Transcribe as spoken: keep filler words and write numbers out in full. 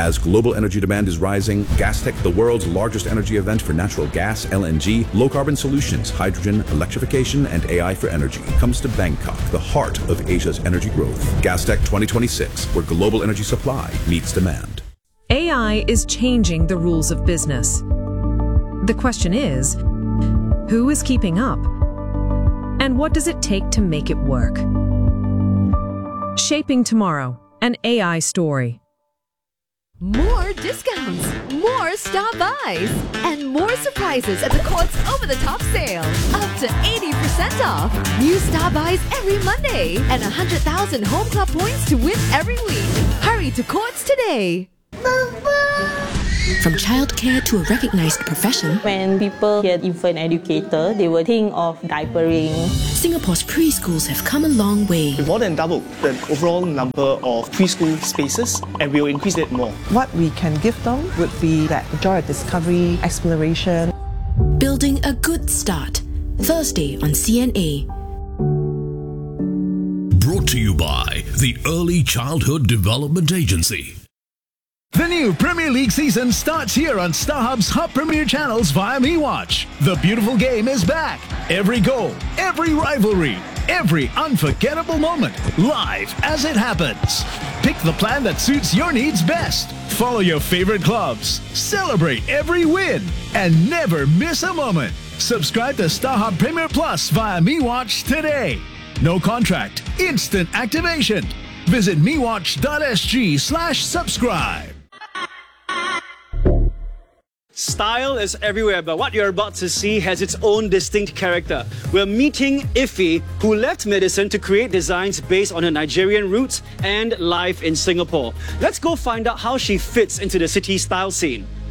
As global energy demand is rising, Gastech, the world's largest energy event for natural gas, L N G, low-carbon solutions, hydrogen, electrification, and A I for energy, comes to Bangkok, the heart of Asia's energy growth. Gastech twenty twenty-six, where global energy supply meets demand. A I is changing the rules of business. The question is, who is keeping up? And what does it take to make it work? Shaping Tomorrow, an A I story. More discounts, more Star Buys, and more surprises at the Courts over-the-top sale. Up to eighty percent off. New Star Buys every Monday and one hundred thousand Home Club points to win every week. Hurry to Courts today. From childcare to a recognized profession, when people hear infant educator, they will think of diapering. Singapore's preschools have come a long way. We more than doubled the overall number of preschool spaces, and we will increase it more. What we can give them would be that joy of discovery, exploration. Building a good start. Thursday on C N A. Brought to you by the Early Childhood Development Agency. The new Premier League season starts here on StarHub's Hub Premier channels via MeWatch. The beautiful game is back. Every goal, every rivalry, every unforgettable moment, live as it happens. Pick the plan that suits your needs best. Follow your favorite clubs, celebrate every win, and never miss a moment. Subscribe to StarHub Premier Plus via MeWatch today. No contract, instant activation. Visit mewatch.sg slash subscribe. Style is everywhere, but what you're about to see has its own distinct character. We're meeting Iffy, who left medicine to create designs based on her Nigerian roots and life in Singapore. Let's go find out how she fits into the city style scene.